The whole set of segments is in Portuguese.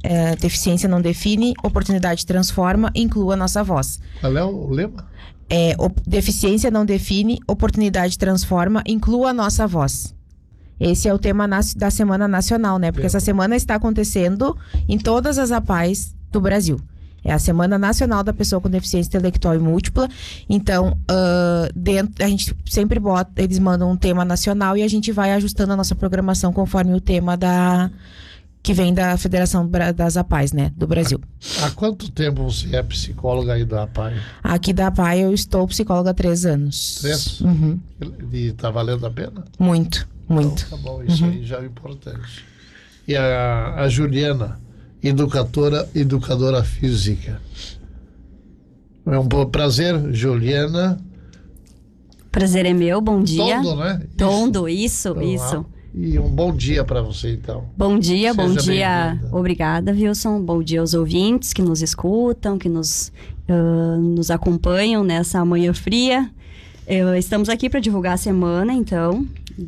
Deficiência não define, oportunidade transforma, inclua a nossa voz. Qual é o lema? Deficiência não define, oportunidade transforma, inclua a nossa voz. Esse é o tema da Semana Nacional, né? Porque essa semana está acontecendo em todas as APAES do Brasil. É a Semana Nacional da Pessoa com Deficiência Intelectual e Múltipla. Então, a gente sempre eles mandam um tema nacional e a gente vai ajustando a nossa programação conforme o tema que vem da Federação das APAES, né? Do Brasil. Há quanto tempo você é psicóloga aí da APAE? Aqui da APAE eu estou psicóloga há 3 anos. 3? Uhum. E está valendo a pena? Muito. Então, tá bom, isso aí já é importante. E a Juliana, educadora física. É um prazer, Juliana. Prazer é meu, bom dia. Tondo, né? Tondo, isso. E um bom dia para você, então. Bom dia. Bem-vinda. Obrigada, Wilson. Bom dia aos ouvintes que nos escutam, que nos acompanham nessa manhã fria. Estamos aqui para divulgar a semana, então,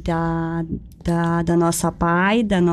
da nossa APAE, na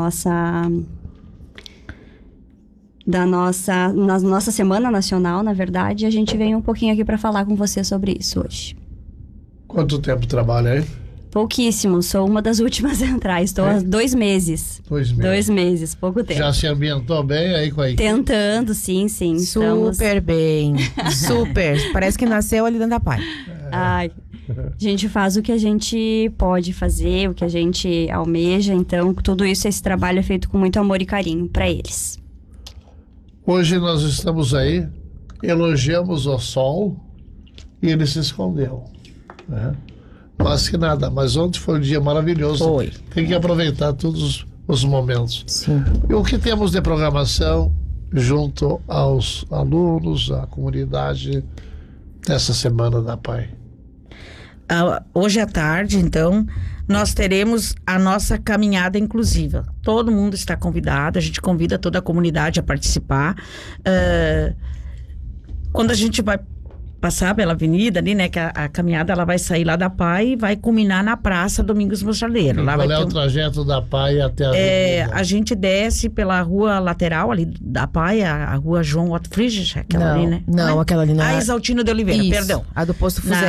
nossa Semana Nacional, na verdade. A gente veio um pouquinho aqui para falar com você sobre isso hoje. Quanto tempo trabalha aí? Pouquíssimo, sou uma das últimas a entrar. Estou há 2 meses. 2 meses. 2 meses, pouco tempo. Já se ambientou bem aí com a equipe? Tentando, sim. Super bem. Super. Parece que nasceu ali dentro da APAE. Ai, a gente faz o que a gente pode fazer, o que a gente almeja. Então, tudo isso, esse trabalho é feito com muito amor e carinho para eles. Hoje nós estamos aí, elogiamos o sol e ele se escondeu, né? Mas que nada, mas ontem foi um dia maravilhoso. Foi. Tem que aproveitar todos os momentos. Sim. E o que temos de programação junto aos alunos, à comunidade, nessa semana da APAE? Hoje à tarde, então, nós teremos a nossa caminhada inclusiva. Todo mundo está convidado, a gente convida toda a comunidade a participar. Quando a gente vai passar pela avenida ali, né, que a caminhada ela vai sair lá da APAE e vai culminar na Praça Domingos Mochaleiro. Lá Qual é o trajeto da APAE até a avenida? A gente desce pela rua lateral ali da APAE, a rua João Otto Friedrich, aquela ali, né? Não, aquela ali não é. A Exaltino de Oliveira, Isso, perdão. a do Posto Fusé.